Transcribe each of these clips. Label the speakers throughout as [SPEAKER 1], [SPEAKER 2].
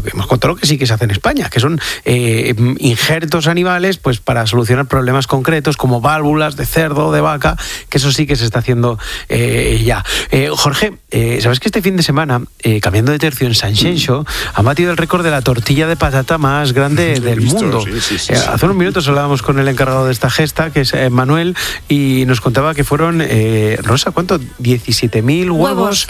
[SPEAKER 1] hemos contado que sí que se hace en España, que son injertos animales pues para solucionar problemas concretos como válvulas de cerdo o de vaca, que eso sí que se está haciendo ya. Jorge, ¿sabes que este fin de semana, cambiando de tercio, en Sanxenxo han batido el récord de la tortilla de patata más grande del mundo? Sí. Hace unos minutos hablábamos con el encargado de esta gesta, que es Manuel, y nos contaba que fueron, Rosa, ¿cuánto? 17.000 huevos,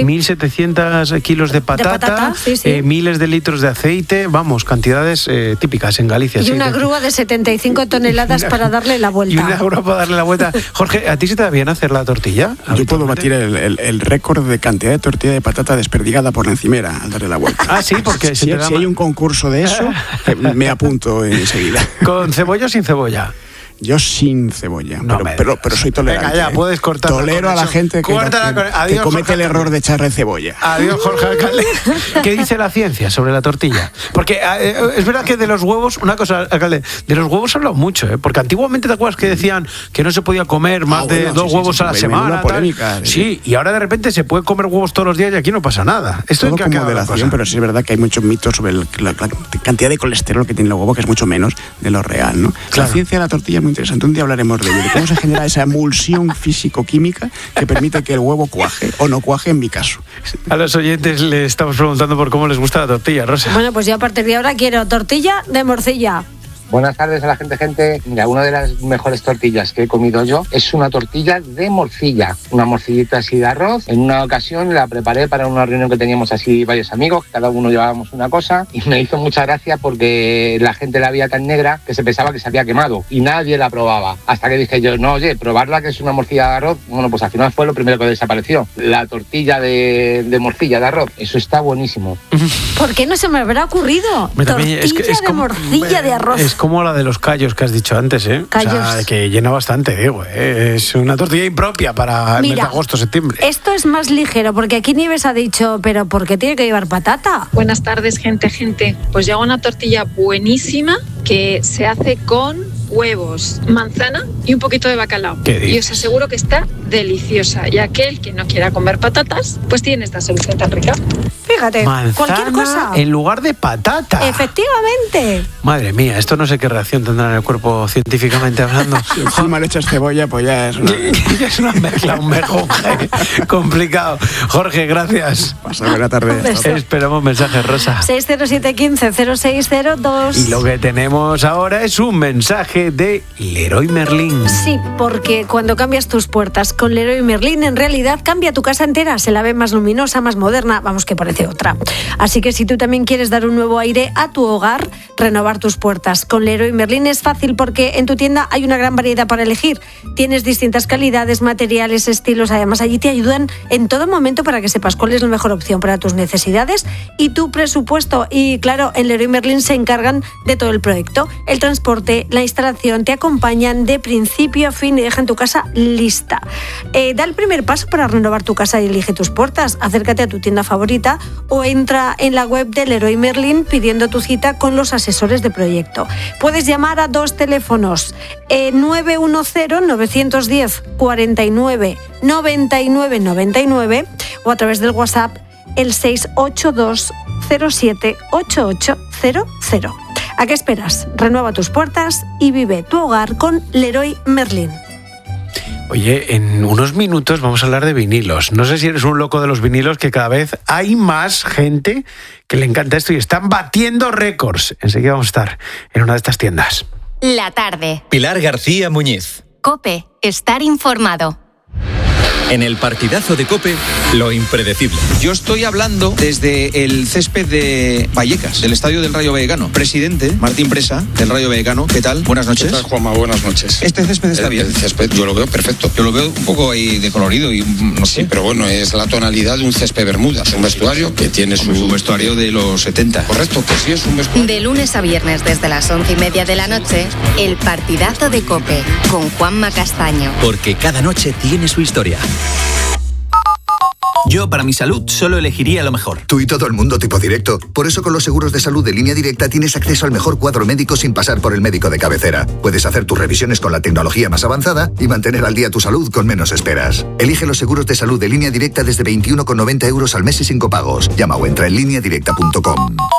[SPEAKER 1] 1.700 kilos de patata, miles de litros de aceite, vamos, cantidades típicas en Galicia.
[SPEAKER 2] Y una grúa de 75 toneladas para darle la vuelta.
[SPEAKER 1] Y una grúa para darle la vuelta. Jorge, ¿a ti se te da bien hacer la tortilla?
[SPEAKER 3] Yo puedo batir el récord de cantidad de tortilla de patata desperdigada por la encimera al darle la vuelta.
[SPEAKER 1] Ah, sí, porque
[SPEAKER 3] si hay un concurso de eso, me apunto enseguida.
[SPEAKER 1] ¿Con cebolla o sin cebolla?
[SPEAKER 3] Yo sin cebolla, no, pero soy tolerante.
[SPEAKER 1] Venga, ya, puedes cortar.
[SPEAKER 3] Tolero a la gente que comete el error de echarle cebolla.
[SPEAKER 1] Adiós, Jorge Alcalde. ¿Qué dice la ciencia sobre la tortilla? Porque es verdad que de los huevos, una cosa, alcalde, de los huevos se ha hablado mucho, porque antiguamente te acuerdas que decían que no se podía comer más de 2 huevos a la semana.
[SPEAKER 3] Polémica,
[SPEAKER 1] sí, y ahora de repente se puede comer huevos todos los días y aquí no pasa nada. Esto
[SPEAKER 3] todo con moderación, pero sí es verdad que hay muchos mitos sobre la cantidad de colesterol que tiene el huevo, que es mucho menos de lo real, ¿no?
[SPEAKER 1] Claro.
[SPEAKER 3] La ciencia de la tortilla es muy interesante. Un día hablaremos de ello, de cómo se genera esa emulsión físico-química que permite que el huevo cuaje o no cuaje, en mi caso.
[SPEAKER 1] A los oyentes les estamos preguntando por cómo les gusta la tortilla, Rosa.
[SPEAKER 2] Bueno, pues yo a partir de ahora quiero tortilla de morcilla.
[SPEAKER 4] Buenas tardes a la gente. Mira, una de las mejores tortillas que he comido yo es una tortilla de morcilla, una morcillita así de arroz. En una ocasión la preparé para una reunión que teníamos así varios amigos, cada uno llevábamos una cosa, y me hizo mucha gracia porque la gente la veía tan negra que se pensaba que se había quemado y nadie la probaba. Hasta que dije yo, no, oye, probarla, que es una morcilla de arroz. Bueno, pues al final fue lo primero que desapareció, la tortilla de morcilla de arroz. Eso está buenísimo.
[SPEAKER 2] ¿Por qué no se me habrá ocurrido? Tortilla de morcilla de arroz.
[SPEAKER 1] Es como la de los callos que has dicho antes,
[SPEAKER 2] Callos.
[SPEAKER 1] O sea, que llena bastante, digo, Es una tortilla impropia para el mes de agosto, septiembre.
[SPEAKER 2] Esto es más ligero, porque aquí Nieves ha dicho, pero ¿por qué tiene que llevar patata?
[SPEAKER 5] Buenas tardes, gente. Pues yo hago una tortilla buenísima que se hace con huevos, manzana y un poquito de bacalao. Y os aseguro que está deliciosa. Y aquel que no quiera comer patatas, pues tiene esta solución tan rica.
[SPEAKER 2] Fíjate,
[SPEAKER 1] manzana
[SPEAKER 2] cualquier cosa
[SPEAKER 1] en lugar de patata.
[SPEAKER 2] Efectivamente.
[SPEAKER 1] Madre mía, esto no sé qué reacción tendrá en el cuerpo científicamente hablando.
[SPEAKER 3] Si encima le echas cebolla, pues ya es
[SPEAKER 1] una mezcla, un mejunje complicado. Jorge, gracias.
[SPEAKER 3] Pasa buena tarde.
[SPEAKER 1] Esperamos mensajes, Rosa.
[SPEAKER 2] 607-15-0602.
[SPEAKER 1] Y lo que tenemos ahora es un mensaje de Leroy Merlin.
[SPEAKER 2] Sí, porque cuando cambias tus puertas con Leroy Merlin, en realidad cambia tu casa entera. Se la ve más luminosa, más moderna, vamos, que parece otra. Así que si tú también quieres dar un nuevo aire a tu hogar, renovar tus puertas con Leroy Merlin es fácil, porque en tu tienda hay una gran variedad para elegir. Tienes distintas calidades, materiales, estilos. Además, allí te ayudan en todo momento para que sepas cuál es la mejor opción para tus necesidades y tu presupuesto. Y claro, en Leroy Merlin se encargan de todo el proyecto, el transporte, la instalación, te acompañan de principio a fin y dejan tu casa lista. Da el primer paso para renovar tu casa y elige tus puertas. Acércate a tu tienda favorita o entra en la web de Leroy Merlin pidiendo tu cita con los asesores de proyecto. Puedes llamar a 2 teléfonos, 910-910-49 99 99 o a través del WhatsApp el 682 07 8800. ¿A qué esperas? Renueva tus puertas y vive tu hogar con Leroy Merlin.
[SPEAKER 1] Oye, en unos minutos vamos a hablar de vinilos. No sé si eres un loco de los vinilos, que cada vez hay más gente que le encanta esto y están batiendo récords. Enseguida vamos a estar en una de estas tiendas.
[SPEAKER 6] La tarde.
[SPEAKER 7] Pilar García Muñiz.
[SPEAKER 6] COPE. Estar informado.
[SPEAKER 7] En el partidazo de COPE, lo impredecible.
[SPEAKER 8] Yo estoy hablando desde el césped de Vallecas, del estadio del Rayo Vallecano. Presidente Martín Presa, del Rayo Vallecano. ¿Qué tal? Buenas noches.
[SPEAKER 9] ¿Qué tal, Juanma? Buenas noches.
[SPEAKER 8] ¿Este césped está bien?
[SPEAKER 9] El césped yo lo veo perfecto.
[SPEAKER 8] Yo lo veo un poco ahí decolorido y no sé.
[SPEAKER 9] Sí, pero bueno, es la tonalidad de un césped bermuda. Es un vestuario que tiene su
[SPEAKER 8] vestuario de los 70.
[SPEAKER 9] Correcto, que sí es un vestuario.
[SPEAKER 6] De lunes a viernes desde las 11:30 de la noche, el partidazo de COPE con Juanma Castaño.
[SPEAKER 7] Porque cada noche tiene su historia. Yo, para mi salud, solo elegiría lo mejor.
[SPEAKER 10] Tú y todo el mundo tipo directo. Por eso con los seguros de salud de Línea Directa tienes acceso al mejor cuadro médico sin pasar por el médico de cabecera. Puedes hacer tus revisiones con la tecnología más avanzada y mantener al día tu salud con menos esperas. Elige los seguros de salud de Línea Directa desde 21,90 € al mes y sin copagos. Llama o entra en lineadirecta.com.